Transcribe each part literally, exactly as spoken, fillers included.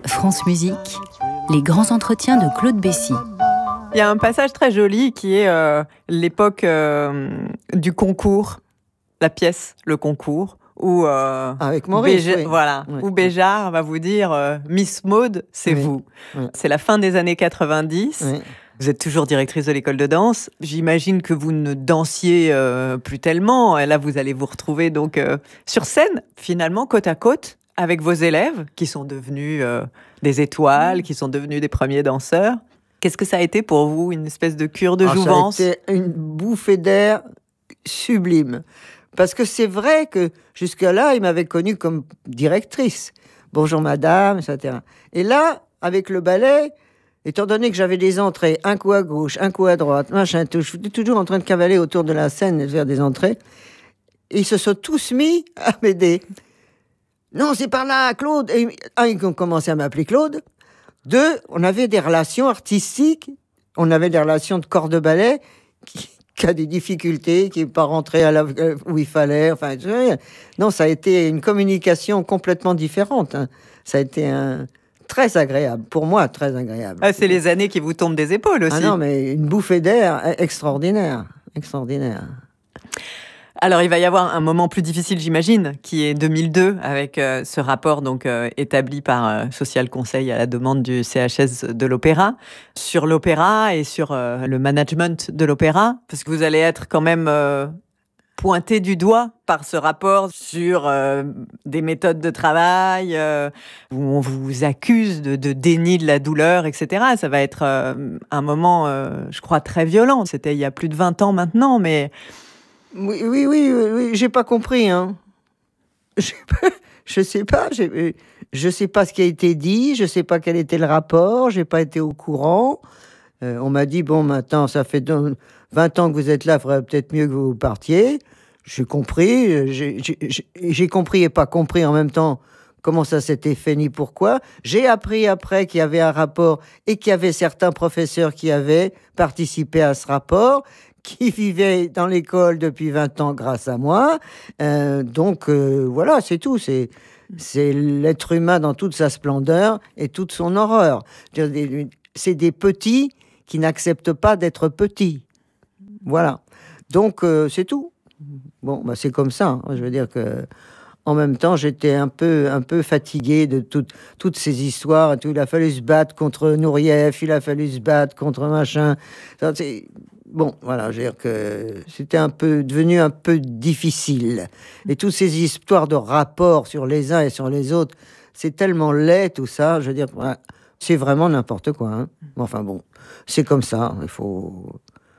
France Musique, les grands entretiens de Claude Bessy. Il y a un passage très joli qui est euh, l'époque euh, du concours, la pièce, le concours, où euh, avec Maurice, Béja- oui. voilà, Oui. où Béjart va vous dire euh, Miss Maud, c'est Oui. vous. Oui. C'est la fin des années quatre-vingt-dix. Oui. Vous êtes toujours directrice de l'école de danse. J'imagine que vous ne dansiez euh, plus tellement. Et là, vous allez vous retrouver donc euh, sur scène, finalement, côte à côte, avec vos élèves qui sont devenus euh, des étoiles, qui sont devenus des premiers danseurs. Qu'est-ce que ça a été pour vous, une espèce de cure de Ah, jouvence? Ça a été une bouffée d'air sublime. Parce que c'est vrai que jusque-là, il m'avait connue comme directrice. Bonjour madame, et cetera. Et là, avec le ballet, étant donné que j'avais des entrées, un coup à gauche, un coup à droite, machin, tout, je suis toujours en train de cavaler autour de la scène et de faire des entrées, et ils se sont tous mis à m'aider. Non, c'est par là, Claude. Et, un, ils ont commencé à m'appeler Claude. Deux, on avait des relations artistiques, on avait des relations de corps de ballet qui, qui a des difficultés, qui n'est pas rentré à la, où il fallait. Enfin, non, ça a été une communication complètement différente. Hein. Ça a été un, très agréable, pour moi, très agréable. Ah, c'est les années qui vous tombent des épaules aussi. Ah non, mais une bouffée d'air extraordinaire, extraordinaire. Alors, il va y avoir un moment plus difficile, j'imagine, qui est deux mille deux, avec euh, ce rapport donc euh, établi par euh, Social Conseil à la demande du C H S de l'Opéra, sur l'opéra et sur euh, le management de l'opéra, parce que vous allez être quand même euh, pointé du doigt par ce rapport sur euh, des méthodes de travail, euh, où on vous accuse de, de déni de la douleur, et cetera. Ça va être euh, un moment, euh, je crois, très violent. C'était il y a plus de vingt ans maintenant, mais... Oui, oui, oui, oui, oui, j'ai pas compris, hein. Je, je sais pas, j'ai, je sais pas ce qui a été dit, je sais pas quel était le rapport, j'ai pas été au courant. Euh, on m'a dit, bon, maintenant, ça fait vingt ans que vous êtes là, il faudrait peut-être mieux que vous partiez. J'ai compris, j'ai, j'ai, j'ai compris et pas compris en même temps comment ça s'était fait ni pourquoi. J'ai appris après qu'il y avait un rapport et qu'il y avait certains professeurs qui avaient participé à ce rapport, qui vivait dans l'école depuis vingt ans grâce à moi. Euh, donc, euh, voilà, c'est tout. C'est, c'est l'être humain dans toute sa splendeur et toute son horreur. C'est des petits qui n'acceptent pas d'être petits. Voilà. Donc, euh, c'est tout. Bon, bah, c'est comme ça. Hein. Je veux dire que... En même temps, j'étais un peu, un peu fatigué de tout, toutes ces histoires. Tout. Il a fallu se battre contre Nourieff, il a fallu se battre contre machin. C'est... Bon, voilà, je veux dire que c'était un peu, devenu un peu difficile. Et toutes ces histoires de rapports sur les uns et sur les autres, c'est tellement laid tout ça. Je veux dire, ouais, c'est vraiment n'importe quoi. Hein. Enfin bon, c'est comme ça. Il faut...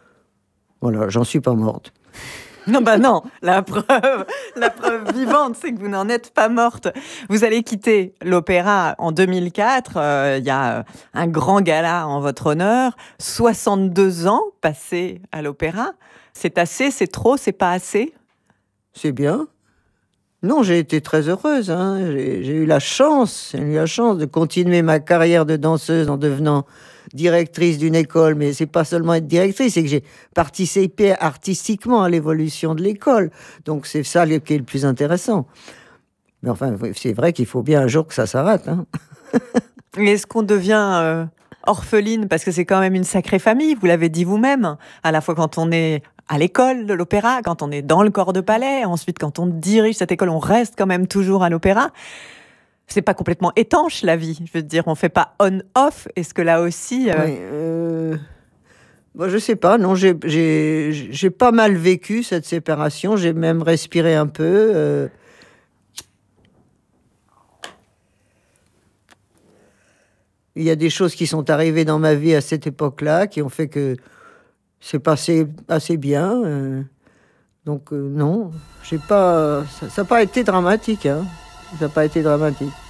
Voilà, j'en suis pas morte. Non, bah non, la preuve, la preuve vivante, c'est que vous n'en êtes pas morte. Vous allez quitter l'opéra en deux mille quatre. Il euh, y a un grand gala en votre honneur. soixante-deux ans passés à l'opéra. C'est assez, c'est trop, c'est pas assez? C'est bien. Non, j'ai été très heureuse. Hein. J'ai, j'ai eu la chance, j'ai eu la chance de continuer ma carrière de danseuse en devenant directrice d'une école. Mais c'est pas seulement être directrice, c'est que j'ai participé artistiquement à l'évolution de l'école. Donc c'est ça qui est le plus intéressant. Mais enfin, c'est vrai qu'il faut bien un jour que ça s'arrête. Hein. Est-ce qu'on devient euh, orpheline? Parce que c'est quand même une sacrée famille, vous l'avez dit vous-même. À la fois quand on est à l'école de l'opéra, quand on est dans le corps de ballet, ensuite quand on dirige cette école, on reste quand même toujours à l'opéra. C'est pas complètement étanche, la vie. Je veux dire, on fait pas on-off. Est-ce que là aussi... Euh... Oui, euh... bon, je sais pas, non, j'ai, j'ai, j'ai pas mal vécu cette séparation. J'ai même respiré un peu. Euh... Il y a des choses qui sont arrivées dans ma vie à cette époque-là, qui ont fait que c'est passé assez bien. Euh... Donc, euh, non, j'ai pas... ça n'a pas été dramatique, hein. Ça n'a pas été dramatique.